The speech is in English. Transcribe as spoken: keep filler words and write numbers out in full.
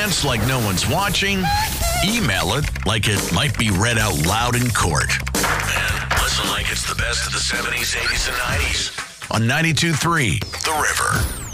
dance like no one's watching. Email it like it might be read out loud in court. And listen like it's the best of the seventies, eighties, and nineties on ninety-two point three The River.